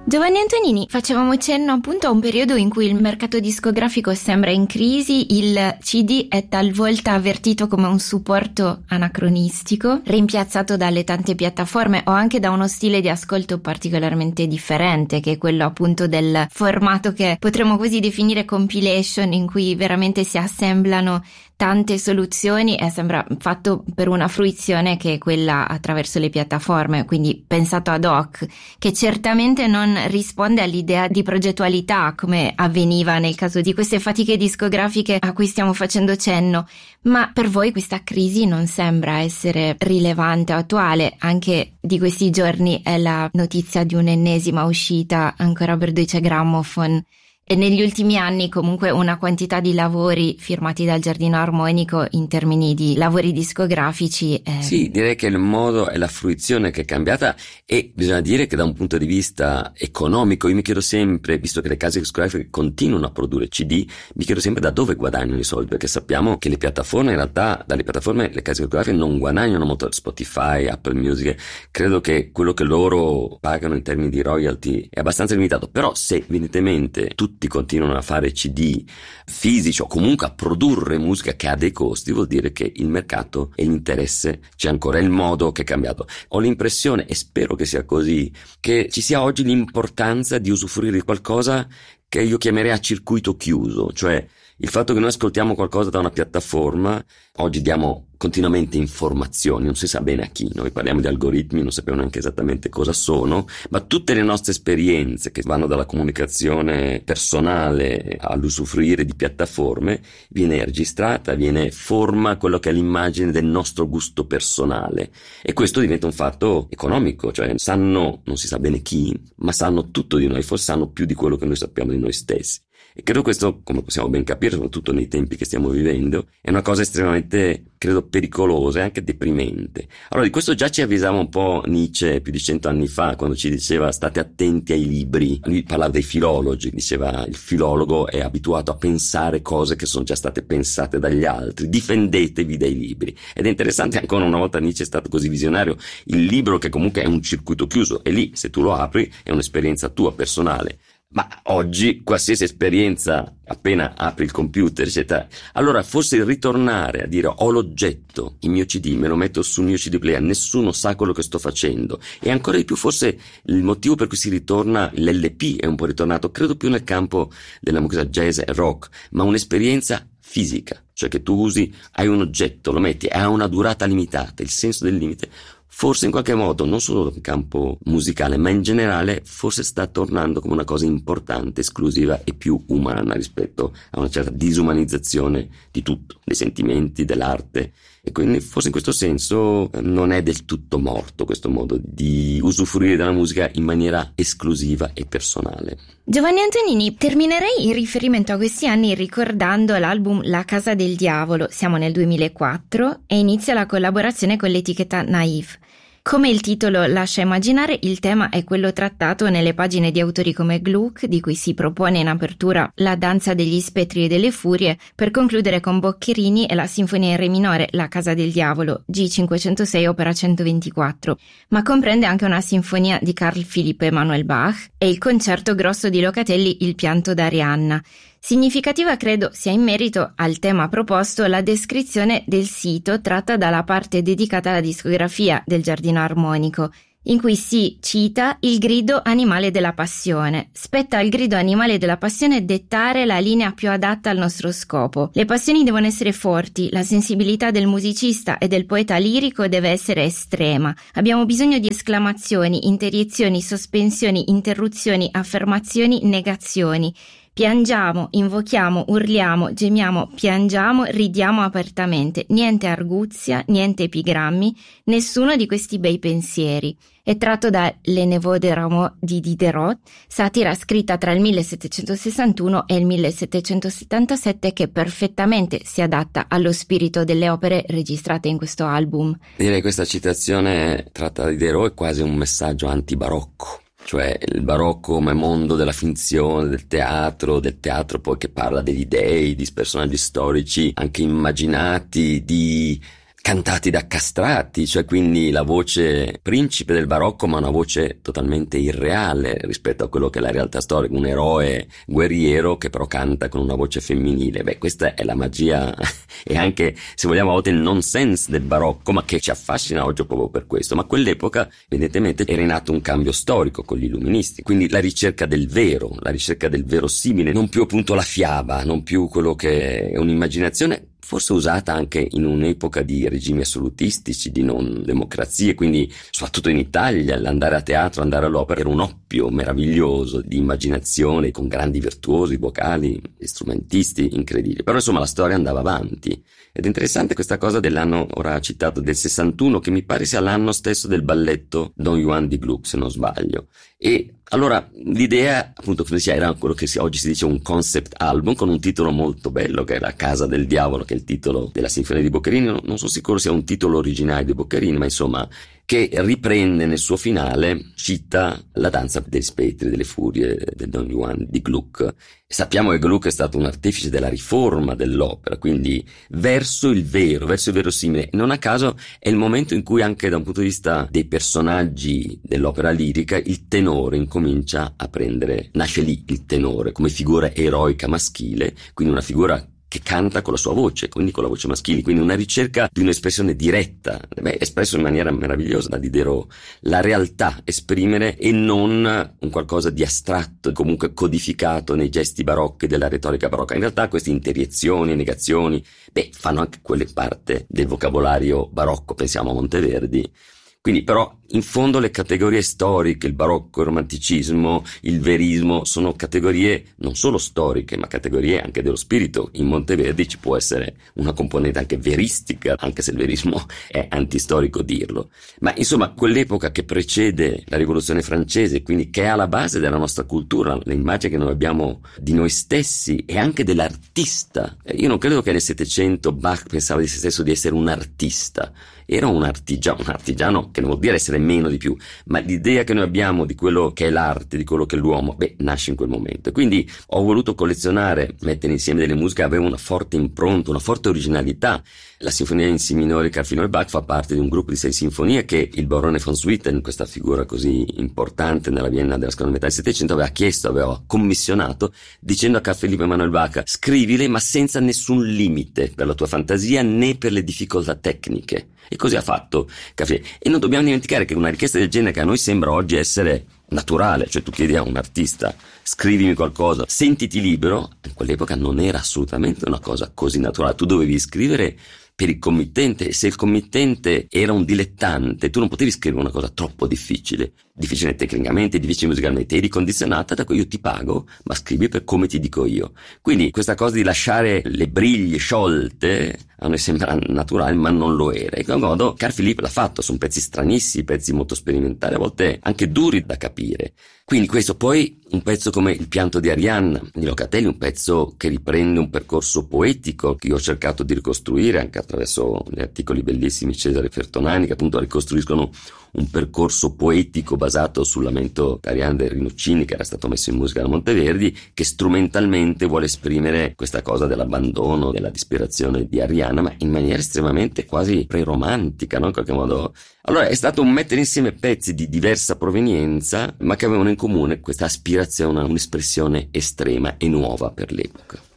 Giovanni Antonini, facevamo cenno appunto a un periodo in cui il mercato discografico sembra in crisi, il CD è talvolta avvertito come un supporto anacronistico, rimpiazzato dalle tante piattaforme o anche da uno stile di ascolto particolarmente differente, che è quello appunto del formato che potremmo così definire compilation, in cui veramente si assemblano tante soluzioni e sembra fatto per una fruizione che è quella attraverso le piattaforme, quindi pensato ad hoc, che certamente non risponde all'idea di progettualità come avveniva nel caso di queste fatiche discografiche a cui stiamo facendo cenno. Ma per voi questa crisi non sembra essere rilevante o attuale? Anche di questi giorni è la notizia di un'ennesima uscita ancora per Deutsche Grammophon. E negli ultimi anni comunque una quantità di lavori firmati dal Giardino Armonico in termini di lavori discografici. Sì, direi che il modo e la fruizione che è cambiata, e bisogna dire che da un punto di vista economico io mi chiedo sempre, visto che le case discografiche continuano a produrre CD, mi chiedo sempre da dove guadagnano i soldi, perché sappiamo che le piattaforme, in realtà dalle piattaforme le case discografiche non guadagnano molto, Spotify, Apple Music, credo che quello che loro pagano in termini di royalty è abbastanza limitato, però se evidentemente tutti continuano a fare CD fisici o comunque a produrre musica che ha dei costi, vuol dire che il mercato e l'interesse c'è ancora, è il modo che è cambiato. Ho l'impressione, e spero che sia così, che ci sia oggi l'importanza di usufruire di qualcosa che io chiamerei a circuito chiuso, cioè il fatto che noi ascoltiamo qualcosa da una piattaforma, oggi diamo continuamente informazioni, non si sa bene a chi, noi parliamo di algoritmi, non sappiamo neanche esattamente cosa sono, ma tutte le nostre esperienze che vanno dalla comunicazione personale all'usufruire di piattaforme viene registrata, forma quello che è l'immagine del nostro gusto personale, e questo diventa un fatto economico, cioè sanno, non si sa bene chi, ma sanno tutto di noi, forse sanno più di quello che noi sappiamo di noi stessi. E credo questo, come possiamo ben capire, soprattutto nei tempi che stiamo vivendo, è una cosa estremamente, credo, pericolosa e anche deprimente. Allora, di questo già ci avvisava un po' Nietzsche più di 100 anni fa, quando ci diceva state attenti ai libri. Lui parlava dei filologi, diceva il filologo è abituato a pensare cose che sono già state pensate dagli altri, difendetevi dai libri. Ed è interessante, ancora una volta Nietzsche è stato così visionario, il libro che comunque è un circuito chiuso, e lì se tu lo apri è un'esperienza tua personale. Ma oggi qualsiasi esperienza, appena apri il computer, eccetera, allora forse ritornare a dire ho l'oggetto, il mio CD, me lo metto sul mio CD player, nessuno sa quello che sto facendo, e ancora di più forse il motivo per cui si ritorna, l'LP è un po' ritornato, credo più nel campo della musica jazz e rock, ma un'esperienza fisica, cioè che tu usi, hai un oggetto, lo metti, ha una durata limitata, il senso del limite. Forse in qualche modo, non solo in campo musicale, ma in generale, forse sta tornando come una cosa importante, esclusiva e più umana rispetto a una certa disumanizzazione di tutto, dei sentimenti, dell'arte. E quindi forse in questo senso non è del tutto morto questo modo di usufruire della musica in maniera esclusiva e personale. Giovanni Antonini, terminerei in riferimento a questi anni ricordando l'album La Casa del Diavolo, siamo nel 2004, e inizia la collaborazione con l'etichetta Naive. Come il titolo lascia immaginare, il tema è quello trattato nelle pagine di autori come Gluck, di cui si propone in apertura La danza degli spettri e delle furie, per concludere con Boccherini e la sinfonia in re minore La Casa del Diavolo, G506 opera 124, ma comprende anche una sinfonia di Carl Philipp Emanuel Bach e il concerto grosso di Locatelli Il pianto d'Arianna. Significativa credo sia in merito al tema proposto la descrizione del sito tratta dalla parte dedicata alla discografia del Giardino Armonico, in cui si cita il grido animale della passione. Spetta al grido animale della passione dettare la linea più adatta al nostro scopo. Le passioni devono essere forti, la sensibilità del musicista e del poeta lirico deve essere estrema. Abbiamo bisogno di esclamazioni, interiezioni, sospensioni, interruzioni, affermazioni, negazioni. Piangiamo, invochiamo, urliamo, gemiamo, piangiamo, ridiamo apertamente. Niente arguzia, niente epigrammi, nessuno di questi bei pensieri. È tratto da Le Neveux de Rameau di Diderot, satira scritta tra il 1761 e il 1777 che perfettamente si adatta allo spirito delle opere registrate in questo album. Direi che questa citazione tratta da Diderot è quasi un messaggio antibarocco. Cioè il barocco come mondo della finzione, del teatro poi che parla degli dei, di personaggi storici anche immaginati, di cantati da castrati, cioè quindi la voce principe del barocco, ma una voce totalmente irreale rispetto a quello che è la realtà storica, un eroe guerriero che però canta con una voce femminile. Beh, questa è la magia e anche, se vogliamo, a volte il nonsense del barocco, ma che ci affascina oggi proprio per questo. Ma a quell'epoca evidentemente era in atto un cambio storico con gli illuministi, quindi la ricerca del vero, la ricerca del verosimile, non più appunto la fiaba, non più quello che è un'immaginazione forse usata anche in un'epoca di regimi assolutistici, di non democrazie, quindi soprattutto in Italia l'andare a teatro, andare all'opera era un oppio meraviglioso di immaginazione, con grandi virtuosi, vocali, strumentisti incredibili. Però insomma la storia andava avanti. Ed è interessante questa cosa dell'anno, ora citato, del 61, che mi pare sia l'anno stesso del balletto Don Juan di Gluck, se non sbaglio. E allora l'idea, appunto, come si era quello che oggi si dice un concept album, con un titolo molto bello, che è La Casa del Diavolo, che è il titolo della Sinfonia di Boccherini. Non sono sicuro sia un titolo originale di Boccherini, ma insomma, che riprende nel suo finale, cita la danza degli spettri, delle furie del Don Juan di Gluck. Sappiamo che Gluck è stato un artefice della riforma dell'opera, quindi verso il vero, verso il verosimile. Non a caso è il momento in cui anche da un punto di vista dei personaggi dell'opera lirica il tenore incomincia a prendere, nasce lì il tenore come figura eroica maschile, quindi una figura che canta con la sua voce, quindi con la voce maschile, quindi una ricerca di un'espressione diretta, espresso in maniera meravigliosa da Diderot, la realtà esprimere e non un qualcosa di astratto, comunque codificato nei gesti barocchi della retorica barocca. In realtà queste interiezioni, negazioni, fanno anche quelle parte del vocabolario barocco, pensiamo a Monteverdi. Quindi però in fondo le categorie storiche, il barocco, il romanticismo, il verismo, sono categorie non solo storiche, ma categorie anche dello spirito. In Monteverdi ci può essere una componente anche veristica, anche se il verismo è antistorico dirlo. Ma insomma, quell'epoca che precede la rivoluzione francese, quindi che è alla base della nostra cultura, l'immagine che noi abbiamo di noi stessi e anche dell'artista. Io non credo che nel Settecento Bach pensava di se stesso di essere un artista. Era un artigiano che non vuol dire essere meno di più, ma l'idea che noi abbiamo di quello che è l'arte, di quello che è l'uomo, nasce in quel momento. E quindi ho voluto collezionare, mettere insieme delle musiche che avevano una forte impronta, una forte originalità. La sinfonia in si minore Carl Philipp Bach fa parte di un gruppo di 6 sinfonie che il barone von Swieten, questa figura così importante nella Vienna della seconda metà del Settecento, aveva commissionato, dicendo a Carl Philipp Emanuel Bach: scrivile ma senza nessun limite per la tua fantasia né per le difficoltà tecniche. E così ha fatto Carl. E non dobbiamo dimenticare che una richiesta del genere, che a noi sembra oggi essere naturale, cioè tu chiedi a un artista scrivimi qualcosa, sentiti libero, in quell'epoca non era assolutamente una cosa così naturale. Tu dovevi scrivere per il committente, e se il committente era un dilettante tu non potevi scrivere una cosa troppo difficile tecnicamente, difficile musicalmente, eri condizionata da cui io ti pago, ma scrivi per come ti dico io. Quindi questa cosa di lasciare le briglie sciolte a noi sembra naturale, ma non lo era. In qualche modo Carl Philipp l'ha fatto, sono pezzi stranissimi, pezzi molto sperimentali, a volte anche duri da capire. Quindi questo, poi un pezzo come Il pianto di Arianna di Locatelli, un pezzo che riprende un percorso poetico che io ho cercato di ricostruire anche attraverso gli articoli bellissimi di Cesare Fertonani, che appunto ricostruiscono un percorso poetico basato sul lamento Arianna del Rinuccini, che era stato messo in musica da Monteverdi, che strumentalmente vuole esprimere questa cosa dell'abbandono, della disperazione di Arianna, ma in maniera estremamente quasi preromantica, no? In qualche modo. Allora è stato un mettere insieme pezzi di diversa provenienza, ma che avevano in comune questa aspirazione a un'espressione estrema e nuova per l'epoca.